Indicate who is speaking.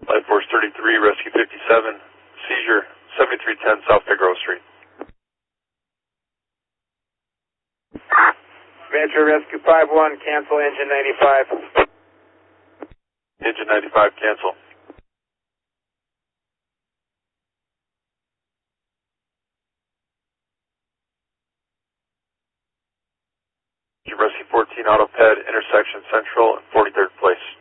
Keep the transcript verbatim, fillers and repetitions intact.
Speaker 1: Life Force thirty-three, Rescue fifty-seven, seizure seventy-three ten South Figueroa Street.
Speaker 2: Metro Rescue five one, cancel engine ninety-five.
Speaker 1: Engine ninety-five, cancel. Rescue fourteen, Auto Ped, intersection Central and forty-third Place.